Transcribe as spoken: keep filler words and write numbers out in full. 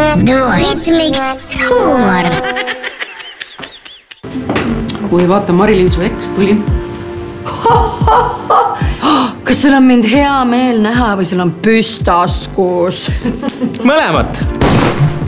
duoritmiks huumor. Kui vaata, Marilyn, su eks tuli. Kas sul on mind hea meel näha või sul on püstaskus? Mõlemat!